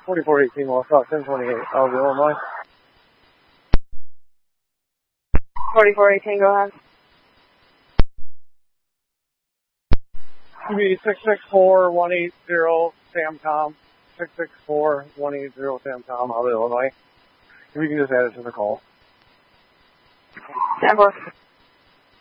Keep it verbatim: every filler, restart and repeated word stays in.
forty-four eighteen, West South ten twenty-eight, Alva, Illinois. forty-four eighteen, go ahead. Be six six four one eight zero SAMCOM, six six four one eight zero SAMCOM, Alva, Illinois. If you can just add it to the call. ten four.